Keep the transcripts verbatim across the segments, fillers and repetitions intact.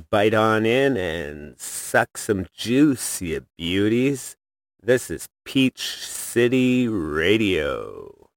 bite on in and suck some juice, you beauties. This is Peach City Radio.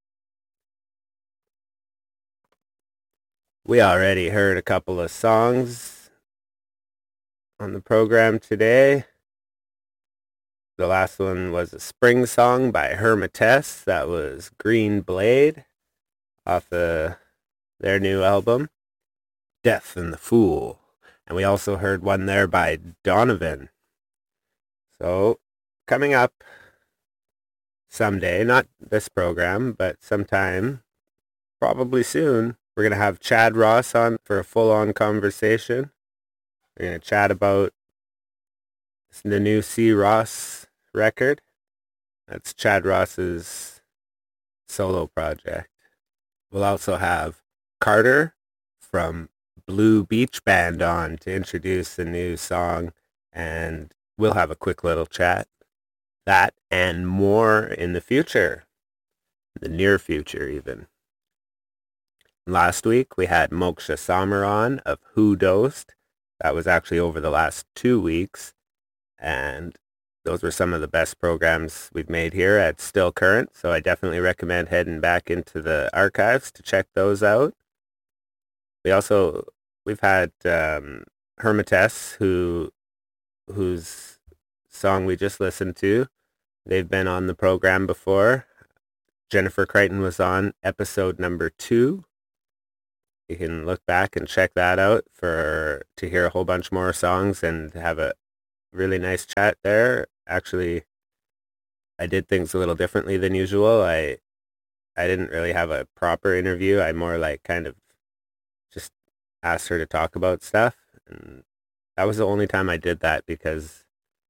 We already heard a couple of songs on the program today. The last one was a spring song by Hermitess. That was Green Blade off of their new album, Death and the Fool. And we also heard one there by Donovan. So, coming up someday, not this program, but sometime, probably soon, we're going to have Chad Ross on for a full-on conversation. We're going to chat about the new C. Ross record. That's Chad Ross's solo project. We'll also have Carter from Blue Beach Band on to introduce the new song, and we'll have a quick little chat. That and more in the future, the near future even. Last week we had Moksha Samar on of Who Dosed. That was actually over the last two weeks, and those were some of the best programs we've made here at Still Current, so I definitely recommend heading back into the archives to check those out. We also, we've had um, Hermitess, who, whose song we just listened to. They've been on the program before. Jennifer Crichton was on episode number two. You can look back and check that out for to hear a whole bunch more songs and have a really nice chat there. Actually, I did things a little differently than usual. I I didn't really have a proper interview. I more like kind of just asked her to talk about stuff. And that was the only time I did that because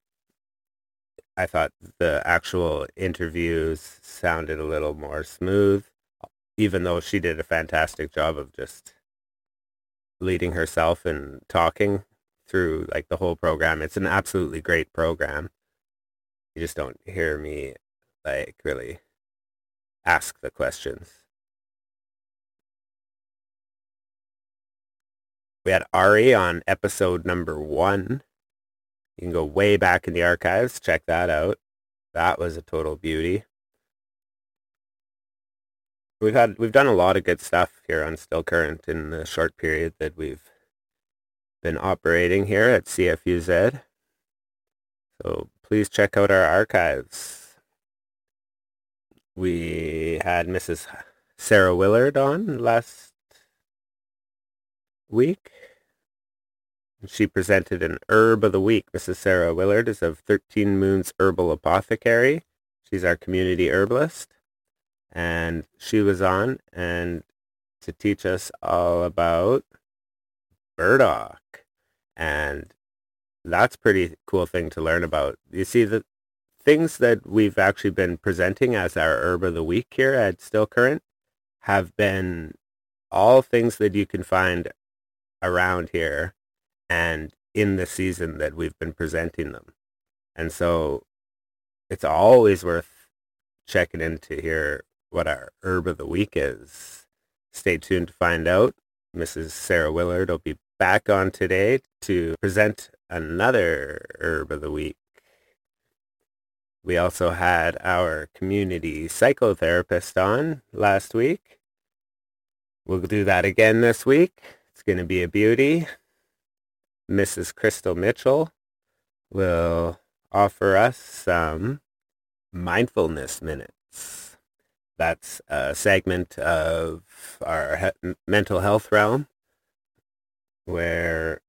I thought the actual interviews sounded a little more smooth, even though she did a fantastic job of just leading herself and talking through like the whole program. It's an absolutely great program. You just don't hear me like really ask the questions. We had Ari on episode number one. You can go way back in the archives, check that out. That was a total beauty. We've had we've done a lot of good stuff here on Still Current in the short period that we've been operating here at C F U Z. So please check out our archives. We had Missus Sarah Willard on last week. She presented an herb of the week. Missus Sarah Willard is of thirteen Moons Herbal Apothecary. She's our community herbalist. And she was on and to teach us all about burdock. And that's a pretty cool thing to learn about. You see, the things that we've actually been presenting as our herb of the week here at Still Current have been all things that you can find around here and in the season that we've been presenting them. And so it's always worth checking in to hear what our herb of the week is. Stay tuned to find out. Missus Sarah Willard will be back on today to present another herb of the week. We also had our community psychotherapist on last week. We'll do that again this week. It's going to be a beauty. Missus Crystal Mitchell will offer us some mindfulness minutes. That's a segment of our he- mental health realm where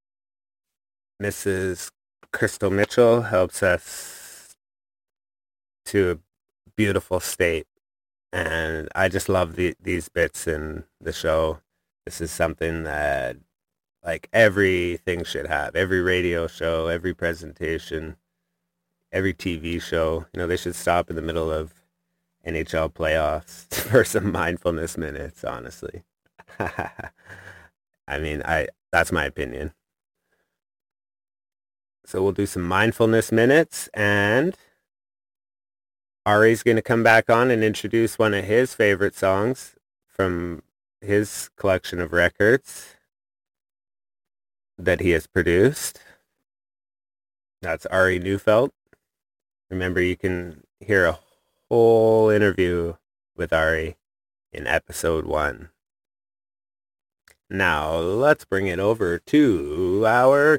Missus Crystal Mitchell helps us to a beautiful state. And I just love the, these bits in the show. This is something that like everything should have. Every radio show, every presentation, every T V show. You know, they should stop in the middle of N H L playoffs for some mindfulness minutes, honestly. I mean, I that's my opinion. So we'll do some mindfulness minutes, and Ari's going to come back on and introduce one of his favorite songs from his collection of records. that he has produced. That's Ari Neufeld. Remember, you can hear a whole interview with Ari in episode one. Now, let's bring it over to our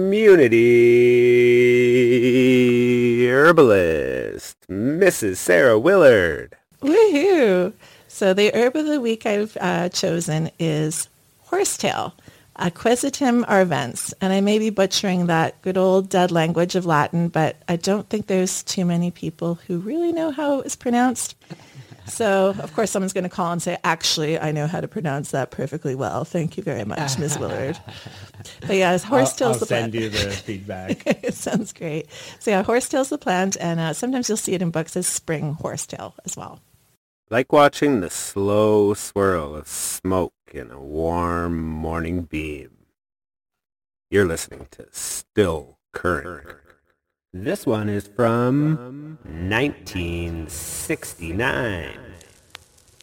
community herbalist, Missus Sarah Willard. Woohoo! So the herb of the week I've uh, chosen is horsetail, Aquesitum arvens. And I may be butchering that good old dead language of Latin, but I don't think there's too many people who really know how it's pronounced. So, of course, someone's going to call and say, actually, I know how to pronounce that perfectly well. Thank you very much, Miz Willard. But yeah, horsetail's the plant. I'll send you the feedback. It sounds great. So yeah, horsetail's the plant, and uh, sometimes you'll see it in books as spring horsetail as well. Like watching the slow swirl of smoke in a warm morning beam. You're listening to Still Current. This one is from nineteen sixty-nine.